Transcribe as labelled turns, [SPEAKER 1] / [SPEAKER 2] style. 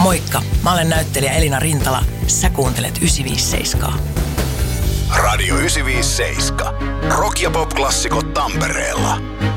[SPEAKER 1] Moikka, mä olen näyttelijä Elina Rintala. Sä kuuntelet 957.
[SPEAKER 2] Radio 957. Rock- ja pop-klassikot Tampereella.